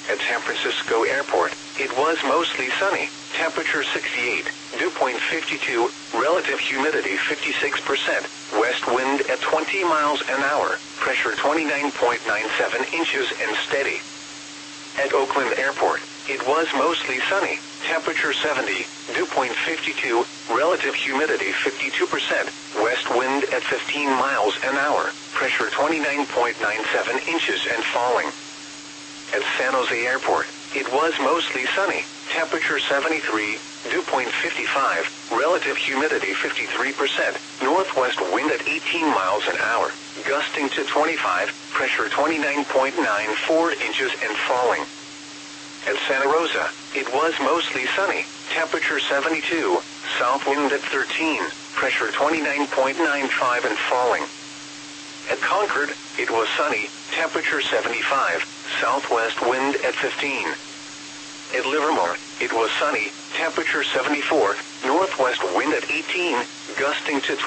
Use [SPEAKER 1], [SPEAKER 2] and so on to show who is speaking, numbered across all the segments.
[SPEAKER 1] At San Francisco Airport, it was mostly sunny, temperature 68, dew point 52, relative humidity 56%, west wind at 20 miles an hour, pressure 29.97 inches and steady. At Oakland Airport, it was mostly sunny, temperature 70, dew point 52, relative humidity 52%, west wind at 15 miles an hour, pressure 29.97 inches and falling. At San Jose Airport, it was mostly sunny, temperature 73, dew point 55, relative humidity 53%, northwest wind at 18 miles an hour, gusting to 25, pressure 29.94 inches and falling. At Santa Rosa, it was mostly sunny, temperature 72, south wind at 13, pressure 29.95 and falling. At Concord, it was sunny, temperature 75, southwest wind at 15. At Livermore, it was sunny, temperature 74, northwest wind at 18, gusting to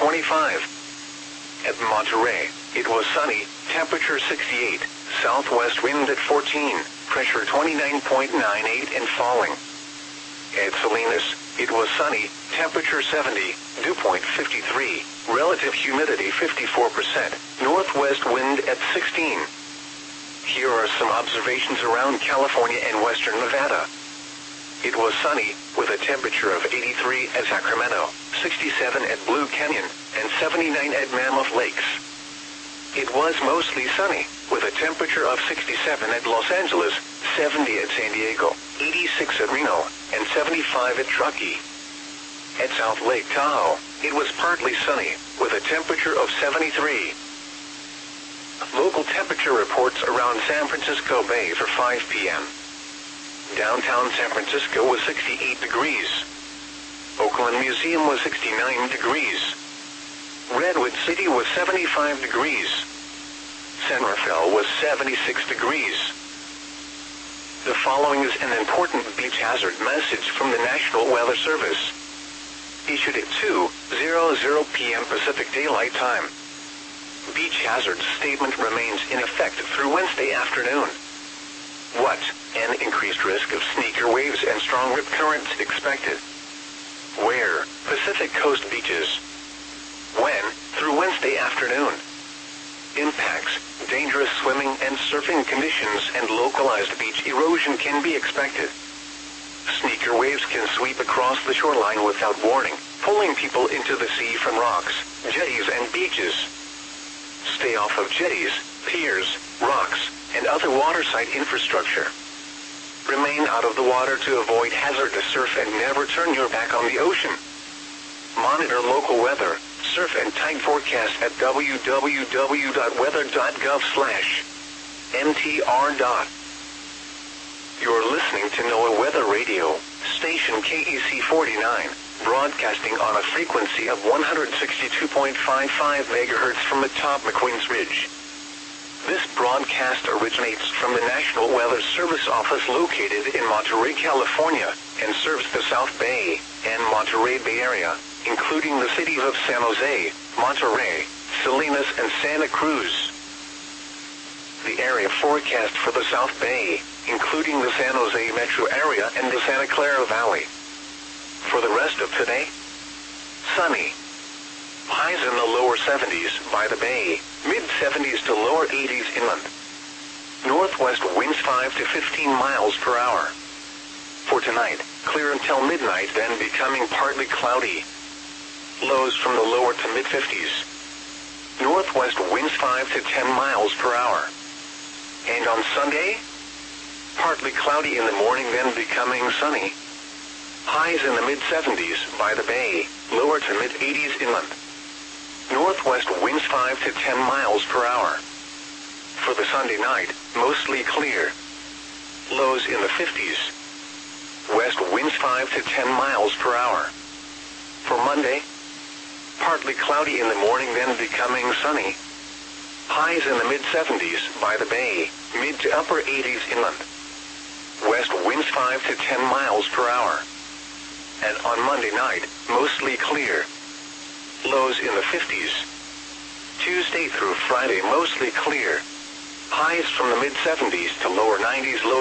[SPEAKER 1] 25. At Monterey, it was sunny, temperature 68, southwest wind at 14, pressure 29.98 and falling. At Salinas, it was sunny, temperature 70, dew point 53, relative humidity 54%, northwest wind at 16. Here are some observations around California and western Nevada. It was sunny, with a temperature of 83 at Sacramento, 67 at Blue Canyon, and 79 at Mammoth Lakes. It was mostly sunny, with a temperature of 67 at Los Angeles, 70 at San Diego, 86 at Reno, and 75 at Truckee. At South Lake Tahoe, it was partly sunny, with a temperature of 73. Local temperature reports around San Francisco Bay for 5 p.m. Downtown San Francisco was 68 degrees. Oakland Museum was 69 degrees. Redwood City was 75 degrees. San Rafael was 76 degrees. The following is an important beach hazard message from the National Weather Service. Issued at 2:00 p.m. Pacific Daylight Time. Beach hazard statement remains in effect through Wednesday afternoon. What? An increased risk of sneaker waves and strong rip currents expected. Where? Pacific Coast beaches. When? Through Wednesday afternoon. Impacts, dangerous swimming and surfing conditions and localized beach erosion can be expected. Sneaker waves can sweep across the shoreline without warning, pulling people into the sea from rocks, jetties and beaches. Stay off of jetties, piers, rocks, and other waterside infrastructure. Remain out of the water to avoid hazardous surf and never turn your back on the ocean. Monitor local weather, surf and tide forecast at www.weather.gov/mtr. You're listening to NOAA Weather Radio, station KEC 49, broadcasting on a frequency of 162.55 MHz from atop McQueen's Ridge. This broadcast originates from the National Weather Service office located in Monterey, California, and serves the South Bay and Monterey Bay Area, including the cities of San Jose, Monterey, Salinas, and Santa Cruz. The area forecast for the South Bay, including the San Jose metro area and the Santa Clara Valley. For the rest of today, sunny. Highs in the lower 70s by the bay, mid-70s to lower 80s inland. Northwest winds 5 to 15 miles per hour. For tonight, clear until midnight, then becoming partly cloudy. Lows from the lower to mid-50s. Northwest winds 5 to 10 miles per hour. And on Sunday, partly cloudy in the morning, then becoming sunny. Highs in the mid-70s by the bay, lower to mid-80s inland. Northwest winds 5 to 10 miles per hour. For the Sunday night, mostly clear. Lows in the 50s. West winds 5 to 10 miles per hour. For Monday, partly cloudy in the morning, then becoming sunny. Highs in the mid-70s by the bay, mid to upper 80s inland. West winds 5 to 10 miles per hour. And on Monday night, mostly clear. Lows in the 50s. Tuesday through Friday, mostly clear. Highs from the mid-70s to lower 90s, low